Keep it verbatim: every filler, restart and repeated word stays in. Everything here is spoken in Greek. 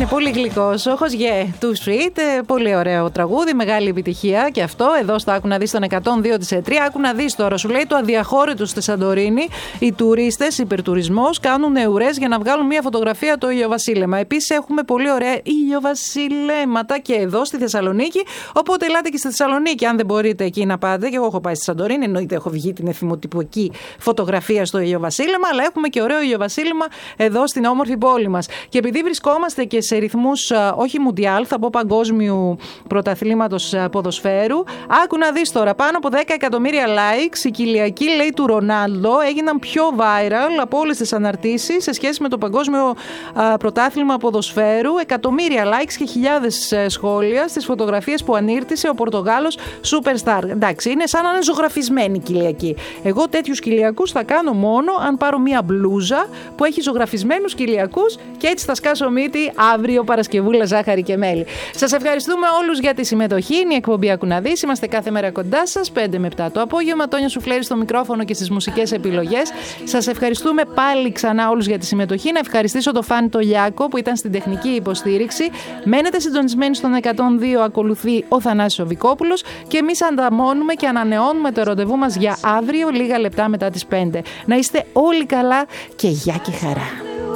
είναι πολύ γλυκός. Ο Χοζιέ του Sweet. Πολύ ωραίο τραγούδι, μεγάλη επιτυχία και αυτό. Εδώ στο Άκου να δεις τον εκατόν δύο της ΕΤΡΙ. Άκου να δεις τώρα, σου λέει το αδιαχώρητο στη Σαντορίνη. Οι τουρίστες, υπερτουρισμός, κάνουν ουρές για να βγάλουν μια φωτογραφία το ηλιοβασίλεμα. Επίσης έχουμε πολύ ωραία ηλιοβασιλέματα και εδώ στη Θεσσαλονίκη. Οπότε ελάτε και στη Θεσσαλονίκη, αν δεν μπορείτε εκεί να πάτε. Και εγώ έχω πάει στη Σαντορίνη, εννοείται έχω βγει την εθιμοτυπική φωτογραφία στο ηλιοβασίλεμα, αλλά έχουμε και ωραίο ηλιοβασίλεμα εδώ στην όμορφη πόλη μας. Και επειδή βρισκόμαστε και σε ρυθμούς όχι μουντιάλ, θα πω παγκόσμιου πρωταθλήματος ποδοσφαίρου, άκου να δεις τώρα, πάνω από δέκα εκατομμύρια likes, η κοιλιακή λέει του Ρονάλντο έγιναν πιο viral από όλες τις αναρτήσεις σε σχέση με το παγκόσμιο α, πρωτάθλημα ποδοσφαίρου. Εκατομμύρια likes και χιλιάδες σχόλια στις φωτογραφίες που ανήρτησε ο Πορτογάλος superstar. Εντάξει, είναι σαν να είναι ζωγραφισμένη κοιλιακή. Εγώ τέτοιους κοιλιακούς θα κάνω μόνο αν πάρω μία μπλούζα που έχει ζωγραφισμένους κοιλιακούς και έτσι θα σκάσω μύτη αύριο Παρασκευούλα ζάχαρη και μέλι. Σας ευχαριστούμε όλους για τη συμμετοχή. Είναι η εκπομπή Άκου να δεις. Είμαστε κάθε μέρα κοντά σας, πέντε με επτά το απόγευμα. Τόνια Σουφλέρη στο μικρόφωνο και στις μουσικές επιλογές. Σας ευχαριστούμε πάλι ξανά όλους για τη συμμετοχή. Να ευχαριστήσω το Φάνη το Λιάκο που ήταν στην τεχνική υποστήριξη. Μένετε συντονισμένοι στον εκατόν δύο, ακολουθεί ο Θανάσης ο Βικόπουλος και εμείς ανταμώνουμε και ανανεώνουμε το ραντεβού μας για αύριο λίγα λεπτά μετά τις πέντε. Να είστε όλοι καλά και γεια και χαρά.